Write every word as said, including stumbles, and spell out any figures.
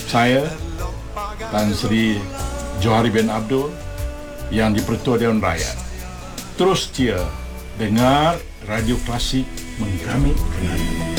Saya Tan Sri Johari bin Abdul yang di-Pertua Dewan Rakyat. Terus dia dengar Radio Klasik Menggamit Kenangan.